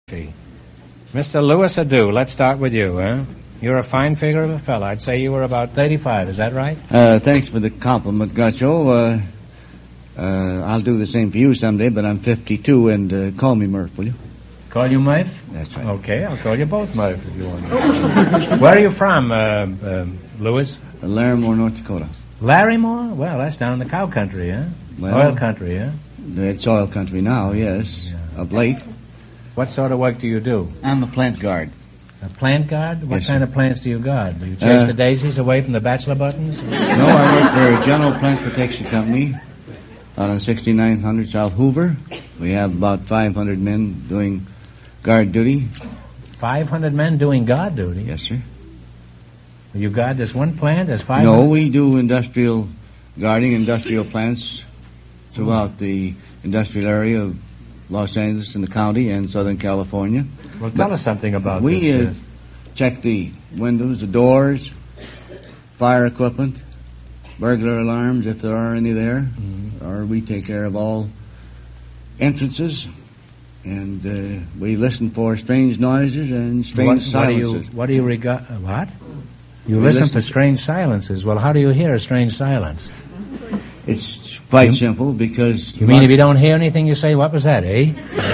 Mr. Louis Adu, let's start with you, huh? You're a fine figure of a fellow. I'd say you were about 35, is that right? Thanks for the compliment, Groucho. I'll do the same for you someday, but I'm 52, and call me Murph, will you? Call you Murph? That's right. Okay, I'll call you both Murph if you want. Where are you from, Louis? Larimore, North Dakota. Larimore? Well, that's down in the cow country, huh? Well, oil country, huh? It's oil country now, yes, of late. What sort of work do you do? I'm a plant guard. A plant guard? What Yes, kind sir. of plants do you guard? Do you chase the daisies away from the bachelor buttons? No, I work for a General Plant Protection Company out on 6900 South Hoover. We have about 500 men doing guard duty. 500 men doing guard duty? Yes, sir. You guard this one plant? There's 500? No, we do industrial guarding, industrial plants throughout the industrial area of Los Angeles and the county and Southern California. Well, tell us something about We this. check the windows, the doors, fire equipment, burglar alarms if there are any there, or we take care of all entrances, and we listen for strange noises and strange silences. What do you regard? What? You We listen listen for strange silences. Well, how do you hear a strange silence? It's quite simple because... You mean if you don't hear anything, you say, what was that, eh?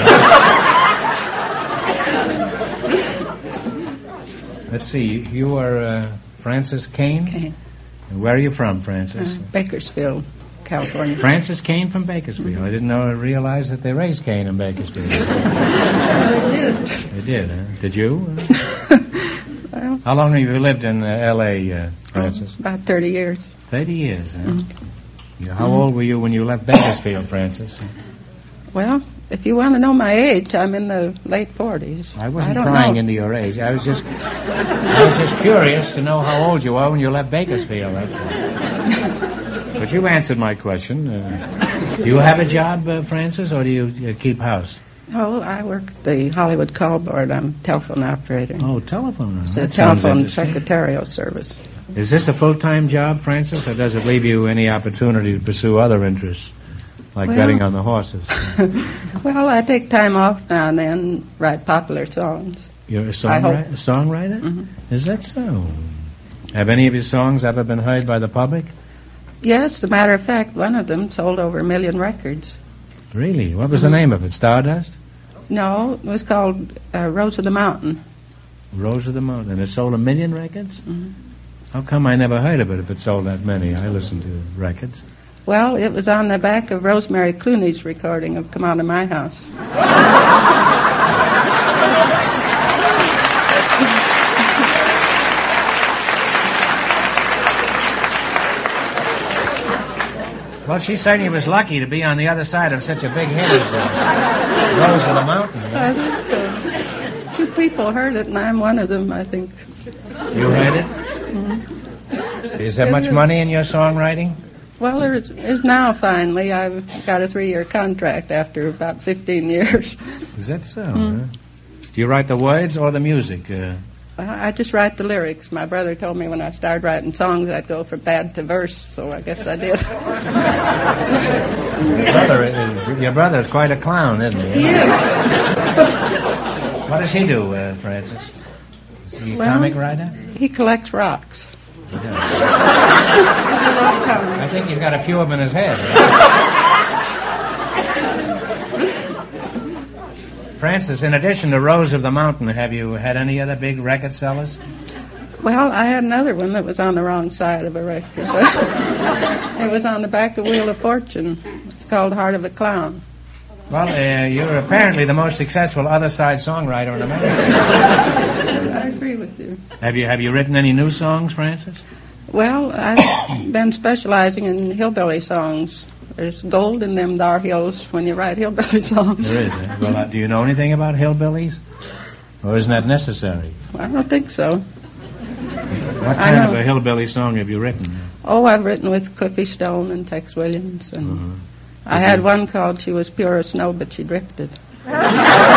Let's see, you are Francis Kane? Kane. And where are you from, Francis? Bakersfield, California. Francis Kane from Bakersfield. I didn't realize that they raised Kane in Bakersfield. I did. They did, huh? Did you? Well, How long have you lived in L.A., Francis? about 30 years. 30 years, huh? Yeah, how old were you when you left Bakersfield, Francis? Well, if you want to know my age, I'm in the late 40s. I wasn't don't prying know. into your age. I was just curious to know how old you are when you left Bakersfield, that's all. But you answered my question. Do you have a job, Francis, or do you keep house? Oh, I work at the Hollywood Call Board. I'm a telephone operator. Oh, telephone. It's a That sounds telephone interesting. secretarial service. Is this a full-time job, Francis, or does it leave you any opportunity to pursue other interests, like Well- betting on the horses? Well, I take time off now and then, write popular songs. You're a I hope. songwriter? Mhm. Is that so? Have any of your songs ever been heard by the public? Yes, as a matter of fact, one of them sold over 1 million records. Really? What was the name of it? Stardust? No, it was called Rose of the Mountain. Rose of the Mountain. And it sold 1 million records? Mhm. How come I never heard of it if it sold that many? I listened to records. Well, it was on the back of Rosemary Clooney's recording of Come Out of My House. Well, she certainly was lucky to be on the other side of such a big hit as Rose of the Mountain. I think 2 people heard it, and I'm one of them, I think. You heard it? Is there much money in your songwriting? Well, there is now, finally. I've got a 3-year contract after about 15 years. Is that so? Huh? Do you write the words or the music? I just write the lyrics. My brother told me when I started writing songs I'd go from bad to verse, so I guess I did. Your brother is quite a clown, isn't he? He is. What does he do, Francis? Is he a Well- comic writer? He collects rocks. He does. He's a rock comic. I think he's got a few of them in his head. Francis, in addition to Rose of the Mountain, have you had any other big record sellers? Well, I had another one that was on the wrong side of a record. It was on the back of Wheel of Fortune. It's called Heart of a Clown. Well, you're apparently the most successful other side songwriter in America. I agree with you. Have you written any new songs, Francis? Well, I've been specializing in hillbilly songs. There's gold in them dar hills when you write hillbilly songs. There is. Well, do you know anything about hillbillies? Or isn't that necessary? I don't think so. What I kind of know. a hillbilly song have you written? Oh, I've written with Cliffy Stone and Tex Williams, and Uh-huh. I had one called She Was Pure as Snow, but She Drifted.